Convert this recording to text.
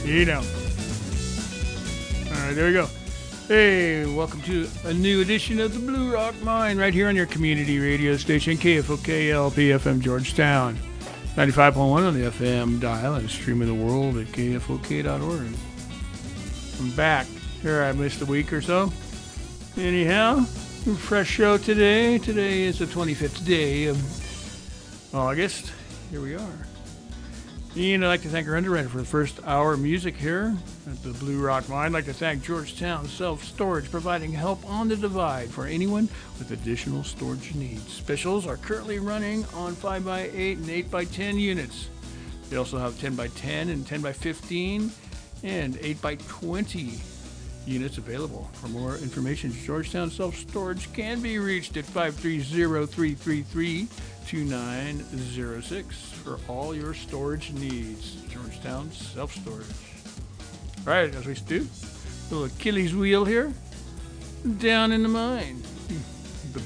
You know. All right, there we go. Hey, welcome to a new edition of the Blue Rock Mine right here on your community radio station, KFOK LP Georgetown. 95.1 on the FM dial and streaming the world at KFOK.org. I'm back. Here I missed a week or so. Anyhow, fresh show today. Today is the 25th day of August. Here we are. And I'd like to thank our underwriter for the first hour of music here at the Blue Rock Mine. I'd like to thank Georgetown Self-Storage, providing help on the divide for anyone with additional storage needs. Specials are currently running on 5x8 and 8x10 units. They also have 10x10 and 10x15 and 8x20 units available. For more information, Georgetown Self-Storage can be reached at 530-333-2906 for all your storage needs. Georgetown Self-Storage. All right, as we do, a little Achilles wheel here, down in the mine.